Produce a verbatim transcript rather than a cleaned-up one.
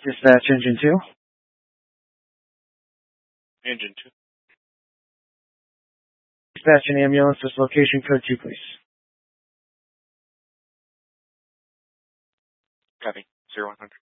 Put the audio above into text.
Dispatch Engine two. Engine two. Dispatch an ambulance with location code two, please. Copy. Zero one hundred.